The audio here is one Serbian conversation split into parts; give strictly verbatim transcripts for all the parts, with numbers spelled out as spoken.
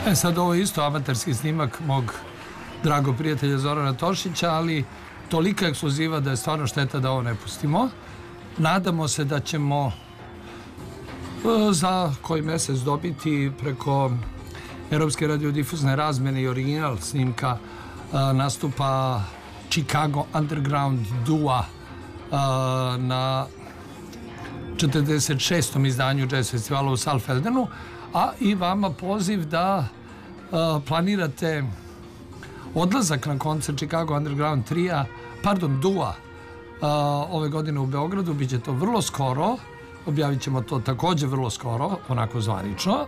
E sad, ovo je isto amaterski snimak mog dragog prijatelja Zorana Tošića, ali tolika ekskluziva da je stvarno šteta da ovo ne pustimo. Nadamo se da ćemo za koji mesec dobiti preko Europske radiodifuzne razmene i original snimka nastupa Chicago Underground Duo na četrdeset šestom izdanju jazz festivala u Saalfeldenu, a i vama poziv da planirate odlazak na koncert Chicago Underground trija, pardon, Duo ove godine u Beogradu. Biće to vrlo skoro, objavit ćemo to također vrlo skoro, onako zvanično.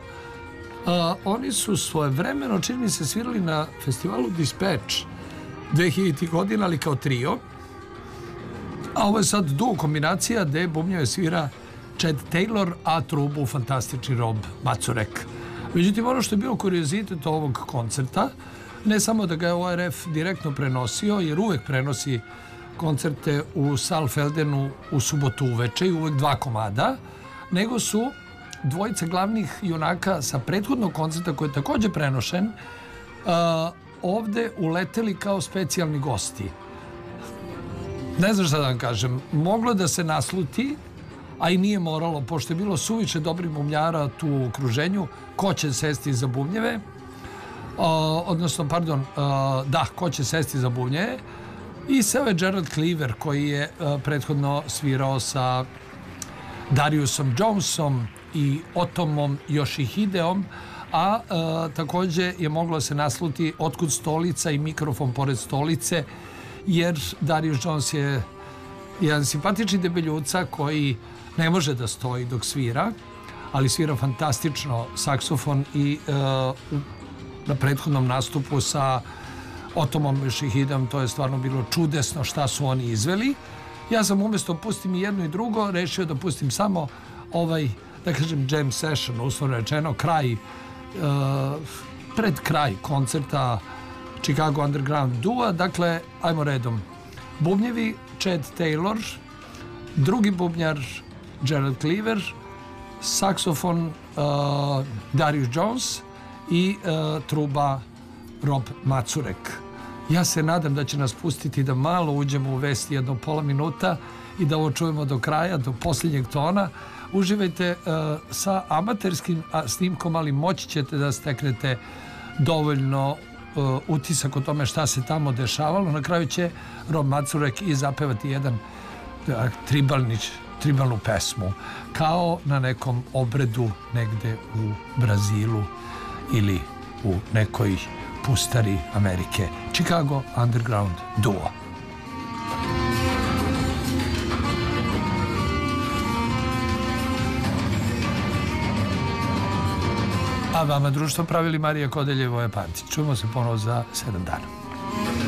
Oni su svojevremeno, čini mi se, svirali na festivalu Dispatch dve hiljaditih godina, ali kao trio. A ovo je sad duo kombinacija gde bubnjeve svira Chad Taylor, a trubu fantastični Rob Mazurek. Međutim, ono što je bilo kuriozitet ovog koncerta, ne samo da ga je O R F direktno prenosio, jer uvek prenosi koncerte u Saalfeldenu u subotu uveče i uvek dva komada, nego su dvojica glavnih junaka sa prethodnog koncerta, koji je također prenošen, ovde uleteli kao specijalni gosti. Ne znam šta da vam kažem, moglo da se nasluti, a i nije moralo, pošto je bilo suviše dobrih bubnjara tu u okruženju, ko će sesti za bubnjeve, odnosno, pardon, da, ko će sesti za bubnjeve, i seo je Gerald Cleaver, koji je prethodno svirao sa Dariusom Jonesom i Otomom Yoshihideom, a također je moglo se nasluti otkud stolica i mikrofon pored stolice, jer Darius Jones je jedan simpatični debeljuca koji ne može da stoji dok svira, ali svira fantastično saksofon i na prethodnom nastupu sa Otomom Yoshihidom to je stvarno bilo čudesno šta su oni izveli. Ja sam umjesto pustim i jedno i drugo rešio da pustim samo ovaj, da kažem, jam session, uslovno rečeno, kraj, pred kraj koncerta Chicago Underground Duo. Dakle, ajmo redom. Bubnjevi Chad Taylor, drugi bubnjar Gerald Cleaver, saksofon Darius Jones i truba Rob Mazurek. Ja se nadam da će nas pustiti da malo uđemo u vesti jedno pola minuta i da ovo čujemo do kraja, do posljednjeg tona. Uživajte sa amaterskim snimkom, ali moći ćete da steknete dovoljno utisak o tome šta se tamo dešavalo. Na kraju će Rob Mazurek i zapevati jedan tribalnić, tribalnu pesmu, kao na nekom obredu negde u Brazilu ili u nekoj pustari Amerike. Chicago Underground Duo. A vama društvo pravili Marija Kodelj i Voja Pantić. Čujemo se ponovo za sedam dana.